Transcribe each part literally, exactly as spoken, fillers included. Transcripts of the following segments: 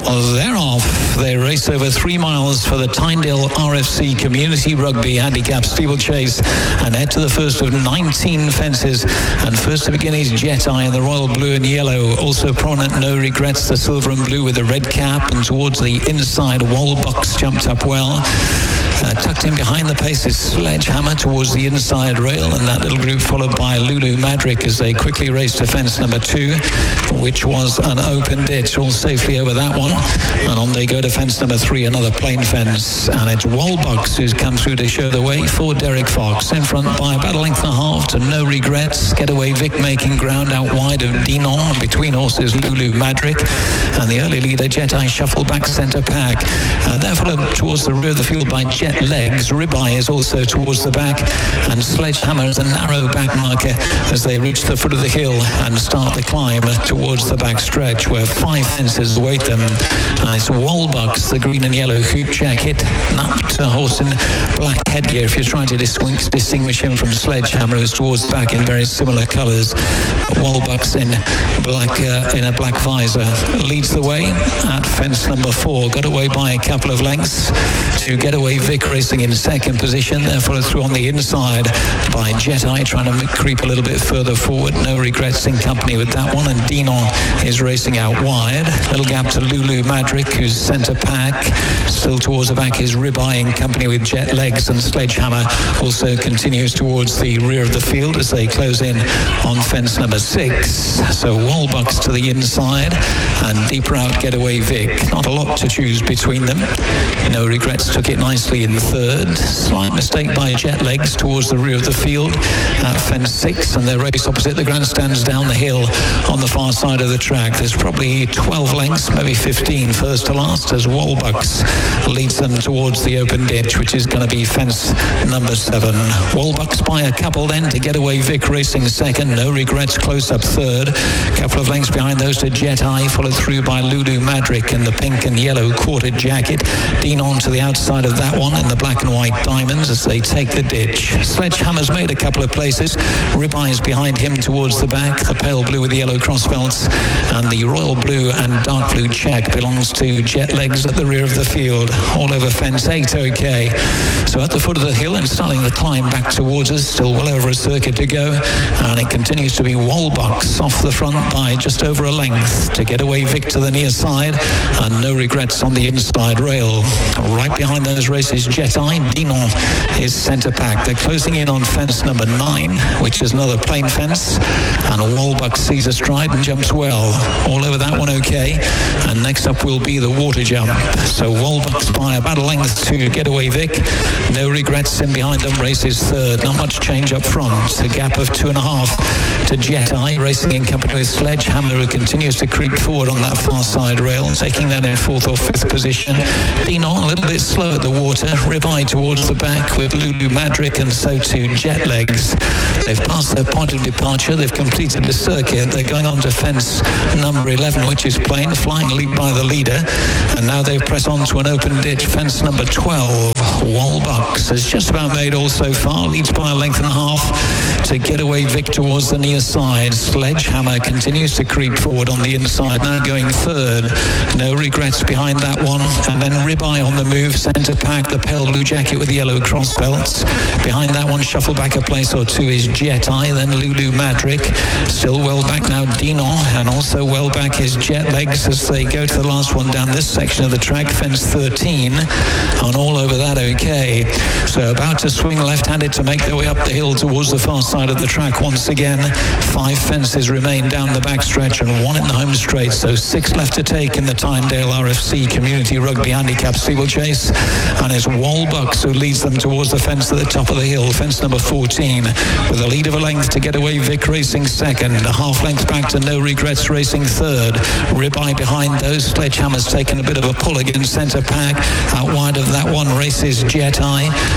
they're off. They race over three miles for the Tyndale R F C Community Rugby Handicap Steeplechase and head to the first of nineteen fences. And first to begin is Jet Eye in the royal blue and yellow. Also prominent, No Regrets, the silver and blue with the red cap. And towards the inside, Wallbox jumped up well. Uh, tucked in behind the pace is Sledgehammer towards the inside rail, and that little group followed by Lulu Madrick as they quickly raced to fence number two, which was an open ditch, all safely over that one. And on they go to fence number three, another plain fence, and it's Wallbox who's come through to show the way for Derek Fox. In front by about a length and a half to No Regrets. Getaway Vic making ground out wide of Dinon. Between horses, Lulu Madrick. And the early leader, Jet Eye, shuffled back centre pack. Uh, they're followed towards the rear of the field by Jet Legs. Ribeye is also towards the back. And Sledgehammer is a narrow back marker as they reach the foot of the hill and start the climb towards the back stretch where five fences await them. Uh, it's Wallbox, the green and yellow hoop jacket. Napped a horse in black headgear if you're trying to distinguish, distinguish him from Sledgehammer, who's towards the back in very similar colours. Wallbox in black uh, in a black visor leads the way at fence number four. Got away by a couple of lengths to Getaway Vic racing in second position. They're followed through on the inside by Jet Eye trying to creep a little bit further forward. No Regrets in company with that one, and Dinon is racing out wide. Little gap to Lulu Madrick, who's centre pack. Still towards the back is Ribeye in company with Jet Legs, and Sledgehammer also continues towards the rear of the field as they close in on fence number six. So Wallbox to the inside and deeper out Getaway Vic. Not a lot to choose between them. No Regrets took it nicely in third. Slight mistake by Jet Legs towards the rear of the field at fence six, and their race opposite the grandstands down the hill on the far side of the track. There's probably twelve lengths, maybe fifteen, first to last, as Wallbox leads them towards the open ditch, which is going to be fence number seven. Wallbox by a couple then to Getaway Vic racing second. No Regrets close up third. Couple of lengths behind those to Jet Eye, followed through by Lulu Madrick in the pink and yellow quarter jacket. Dinon to the outside of that one in the black and white diamonds as they take the ditch. Sledgehammer's made a couple of places. Ribeye's behind him towards the back. The pale blue with the yellow cross belts and the royal blue and dark blue check belongs to Jet Legs at the rear of the field. All over fence eight, okay. So at the foot of the hill and starting the climb back towards us, still well over a circuit to go, and it continues to be Wallbox off the front by just over a length to Getaway Vic to the near side, and No Regrets on the inside rail. Right behind those races, Jet Eye. Dinon is centre pack. They're closing in on fence number nine, which is another plain fence, and Wallbox sees a stride and jumps well. All over that one, okay. And next up will be the water jump. So Wallbox by about a length to Getaway Vic. No Regrets in behind them, races third. Not much change up front. A gap of two and a half to Jet Eye, racing in company with Sledgehammer, who continues to creep forward on that far side rail, taking that in fourth or fifth position. Dinon a little bit slow at the water. Ribeye towards the back with Lulu Madrick, and so too Jet Legs. They've passed their point of departure. They've completed the circuit. They're going on to fence number eleven, which is plain, flying lead by the leader. And now they've pressed on to an open ditch, fence number twelve. Wallbox has just about made all so far, leads by a length and a half to Getaway Vic towards the near side. Sledgehammer continues to creep forward on the inside, now going third. No Regrets behind that one. And then Ribeye on the move, centre pack, the pale blue jacket with the yellow cross belts. Behind that one, shuffle back a place or two is Jet Eye, then Lulu Madrick. Still well back now, Dinon, and also well back is Jet Legs as they go to the last one down this section of the track, fence thirteen. And all over that, okay. So about to swing left-handed to make their way up the hill towards the far side of the track once again. Five fences remain down the backstretch and one in the home straight, so six left to take in the Tyndale R F C Community Rugby Handicap Steeplechase. And it's Wallbox who leads them towards the fence at the top of the hill, fence number fourteen, with a lead of a length to Getaway Vic racing second, a half length back to No Regrets racing third. Ribeye behind those. Sledgehammer's taken a bit of a pull against centre pack. Out wide of that one races Jet Eye,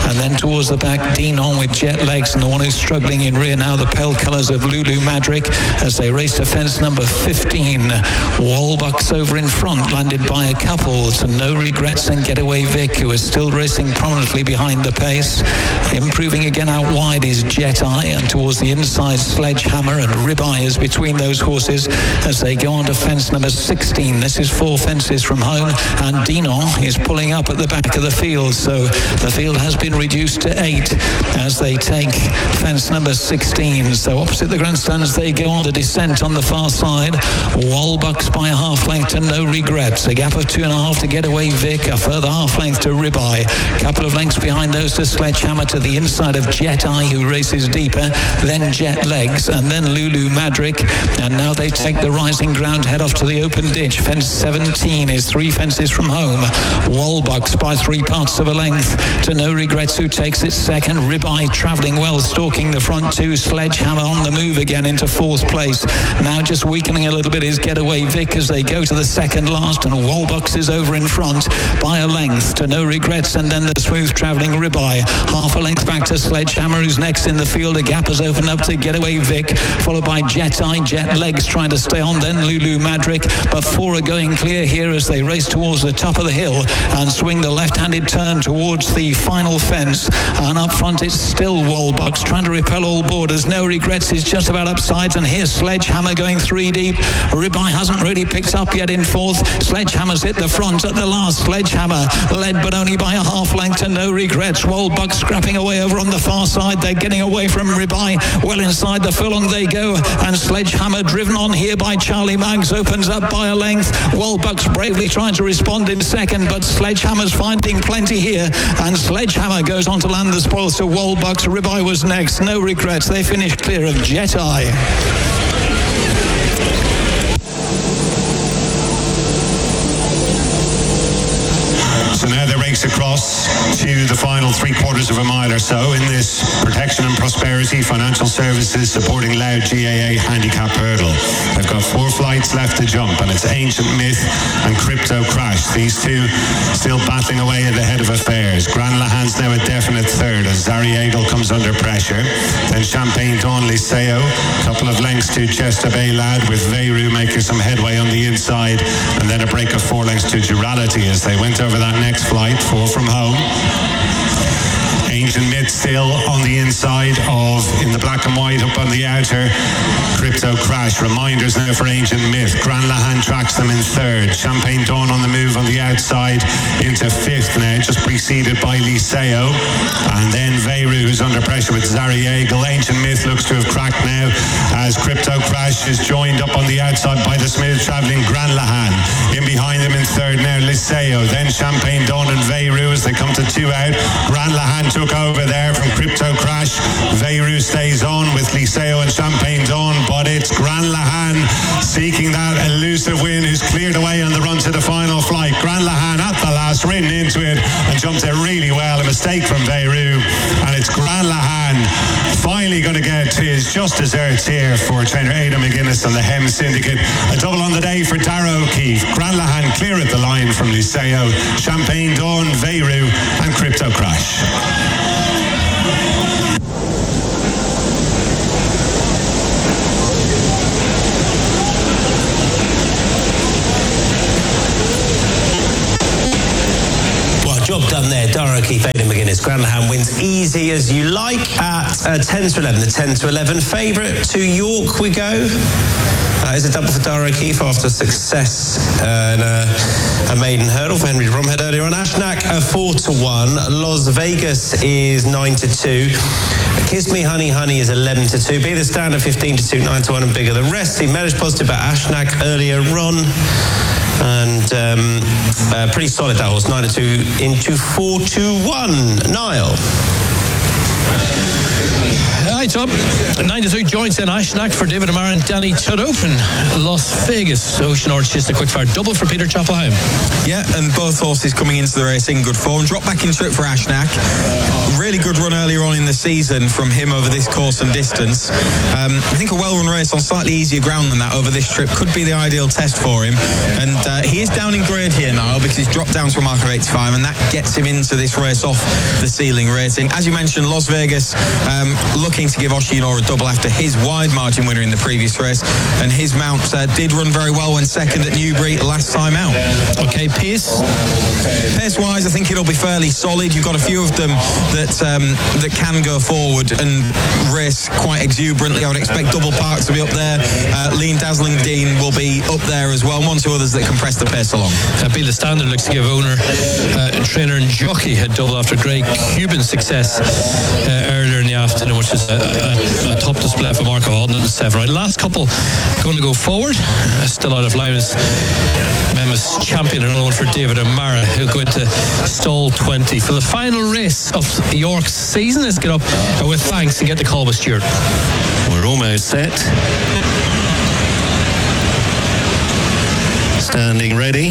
And then towards the back, Dinon with Jet Legs, and the one who's struggling in rear now, the pale colours of Lulu Madrick, as they race to fence number fifteen. Walbuck's over in front, landed by a couple to No Regrets and Getaway Vic, who is still racing prominently behind the pace. Improving again out wide is Jet Eye, and towards the inside, Sledgehammer and Ribeye is between those horses as they go on to fence number sixteen. This is four fences from home, and Dinon is pulling up at the back of the field, so the field has been reduced to eight as they take fence number sixteen. So opposite the grandstands they go on to descent on the far side. Walbucks by a half length to No Regrets, a gap of two and a half to Getaway Vic, a further half length to Ribeye, a couple of lengths behind those to Sledgehammer, to the inside of Jet Eye, who races deeper, then Jet Legs, and then Lulu Madrick, and now they take the rising ground, head off to the open ditch. Fence seventeen is three fences from home. Walbucks by three parts of a length to No Regrets, who takes it second. Ribeye travelling well, stalking the front two. Sledgehammer on the move again into fourth place. Now just weakening a little bit is Getaway Vic as they go to the second last, and Walbucks is over in front by a length to No Regrets, and then the smooth travelling Ribeye. Half a length back to Sledgehammer, who's next in the field. A gap has opened up to Getaway Vic, followed by Jet Eye. Jet Legs trying to stay on, then Lulu Madrick, but four are going clear here as they race towards the top of the hill and swing the left-handed turn towards the final fence. And up front it's still Walbucks trying to repel all boarders. No Regrets is just about upsides, and here's Sledgehammer going three deep. Ribeye hasn't really picked up yet in fourth. Sledgehammer's hit the front at the last. Sledgehammer led but only by a half length to No Regrets. Walbucks scrapping away over on the far side. They're getting away from Ribeye. Well inside the furlong they go, and Sledgehammer driven on here by Charlie Maggs opens up by a length. Walbucks bravely trying to respond in second, but Sledgehammer's finding plenty here, and Sledgehammer goes on to land the spoils to Walbucks. Ribeye was next. No Regrets. They finished clear of Jet Eye. So now they race across to the final three quarters of a mile or so in this Protection and Prosperity Financial Services supporting Loud G A A handicap hurdle. They've got four flights left to jump, and it's Ancient Myth and Crypto Crash. These two still battling away at the head of affairs. Grand Lahan's now a definite third as Zariagle comes under pressure. Then Champagne Dawn Liceo, a couple of lengths to Chester Bay Lad, with Veyru making some headway on the inside, and then a break of four lengths to Durality as they went over that next flight, four from home. Ancient Myth still on the inside of, in the black and white up on the outer, Crypto Crash. Reminders now for Ancient Myth. Grand Lahan tracks them in third. Champagne Dawn on the move on the outside into fifth now, just preceded by Liceo. And then Veyru, who's under pressure with Zariagle. Ancient Myth looks to have cracked now as Crypto Crash is joined up on the outside by the smooth travelling Grand Lahan. In behind them in third now, Liceo. Then Champagne Dawn and Veyru as they come to two out. Grand Lahan took over there from Crypto Crash. Veyru stays on with Liceo and Champagne Dawn, but it's Grand Lahan seeking that elusive win, who's cleared away on the run to the final flight. Grand Lahan at the last, ridden into it and jumped it really well. A mistake from Veyru, and it's Grand Lahan finally going to get his just desserts here for trainer Aidan McGuinness and the Hem Syndicate. A double on the day for Dara O'Keefe. Grand Lahan clear at the line from Liceo, Champagne Dawn, Veyru and Crypto Crash. Job done there. Dara O'Keefe, Aidan McGuinness. Grand Lahan wins easy as you like at uh, ten to eleven. The ten to eleven favourite to York we go. Uh, is a double for Dara O'Keefe after success uh, in a, a maiden hurdle for Henry Bromhead earlier on. Ashnak uh, four to one. Las Vegas is nine to two. Kiss Me Honey Honey is eleven to two. Be the Standard fifteen to two, nine to one and bigger. The rest seem marriage positive about Ashnak earlier on. And um, uh, pretty solid that horse, nine to two into four to one. Niall. Uh, Right, so nine to three joints in Ashnack for David Amara and Danny Tudhope in Las Vegas. Ocean Orange just a quick fire double for Peter Chapelheim. Yeah, and both horses coming into the race in good form. Drop back into it for Ashnack. Really good run earlier on in the season from him over this course and distance. Um, I think a well-run race on slightly easier ground than that over this trip could be the ideal test for him. And uh, he is down in grade here now because he's dropped down to a mark of eighty-five, and that gets him into this race off the ceiling rating. As you mentioned, Las Vegas um, looking to give Oshinor a double after his wide margin winner in the previous race, and his mount uh, did run very well when second at Newbury last time out. Okay, pace? Pace-wise, I think it'll be fairly solid. You've got a few of them that um, that can go forward and race quite exuberantly. I would expect Double Park to be up there. Uh, Lean Dazzling Dean will be up there as well. One or two others that can press the pace along. Uh, Bill Standard looks to give owner, uh, trainer and jockey a double after Greg Cuban's success uh, earlier in the afternoon, which is a, a, a top display for Marco one hundred seven. Right, last couple going to go forward. Uh, still out of line is Memphis champion, another one for David Amara, who'll go into stall twenty for the final race of York's season. Let's get up uh, with thanks and get the call with Stuart. We're almost set. Standing ready.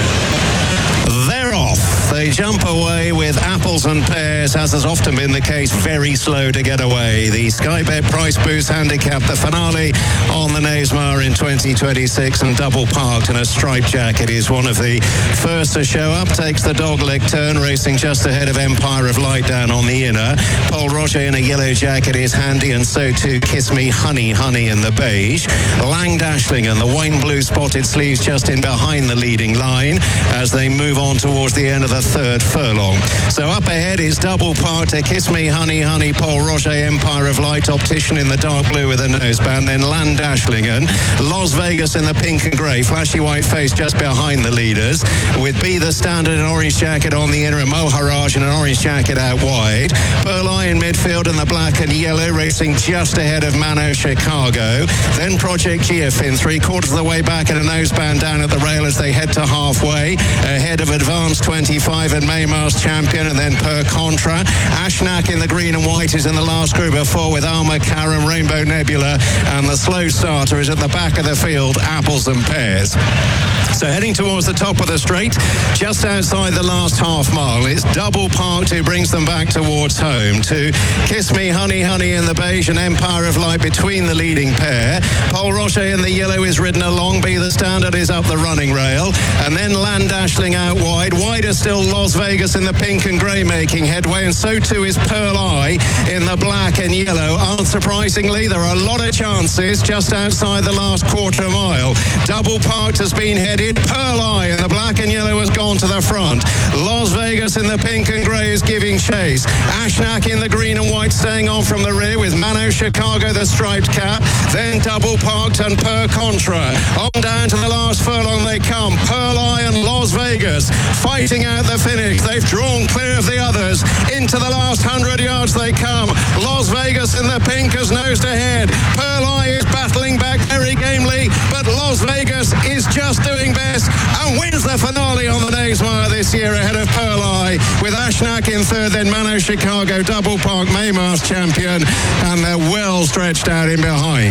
They're off. They jump away with apples and pears, as has often been the case, very slow to get away. The Sky Bet Price Boost Handicap, the finale on the Knavesmire in twenty twenty-six, and double parked in a striped jacket is one of the first to show up. Takes the dogleg turn, racing just ahead of Empire of Light down on the inner. Paul Roger in a yellow jacket is handy, and so too Kiss Me Honey Honey in the beige. Lang Dashling and the wine blue spotted sleeves just in behind the leading line as they move on towards the end of the third furlong. So up ahead is double parked to Kiss Me Honey Honey, Paul Roger, Empire of Light, Optician in the dark blue with a noseband, then Land Dashlingen, Las Vegas in the pink and grey, flashy white face just behind the leaders, with Be the Standard, an orange jacket on the inner, and Moharaj in an orange jacket out wide. Pearl Eye in midfield in the black and yellow, racing just ahead of Mano Chicago. Then Project Geofin, three quarters of the way back, and a noseband down at the rail as they head to halfway, ahead of Advanced twenty-five and Maymar's Champion, and then Per Contra. Ashnack in the green and white is in the last group of four with Armour Karam, Rainbow Nebula, and the slow starter is at the back of the field, Apples and Pears. So heading towards the top of the straight, just outside the last half mile, it's double parked who brings them back towards home. To Kiss Me Honey Honey in the beige and Empire of Light between the leading pair. Paul Rocher in the yellow is ridden along. Be the Standard is up the running rail. And then Land Dashling out wide. Wider still Las Vegas in the pink and grey making headway. And so too is Pearl Eye in the black and yellow. Unsurprisingly, there are a lot of chances just outside the last quarter mile. Double parked has been headed. Pearl Eye in the black and yellow has gone to the front. Las Vegas in the pink and grey is giving chase. Ashnack in the green and white staying on from the rear with Mano Chicago the striped cap. Then double parked and Per Contra. On down to the last furlong they come. Pearl Eye and Las Vegas fighting out the finish. They've drawn clear of the others. Into the last hundred yards they come. Las Vegas in the pink has nosed ahead. Pearl Eye is battling back very gamely, but Las Vegas is just doing best and wins the finale on the Knavesmire this year ahead of Pearl Eye, with Ashnack in third, then Mano Chicago, double park, Maymar's Champion, and they're well stretched out in behind.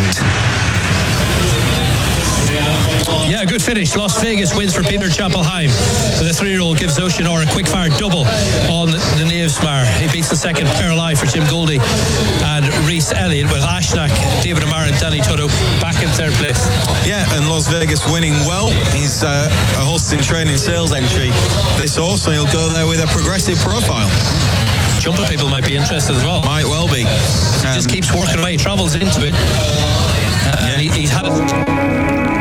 Yeah, good finish. Las Vegas wins for Peter Chapelheim. The three-year-old gives Oceanor a quick-fire double on the Knavesmire. He beats the second Pearl Eye for Jim Goldie and Rhys Elliott, with Ashnack, David Amara and Danny Tudhope back in third place. Yeah, and Las Vegas winning well. He's uh, a horse in training sales entry this horse, so he'll go there with a progressive profile. Jumper people might be interested as well. Might well be. He um, just keeps working away. He travels into it. Uh, yeah. And he, he's had it.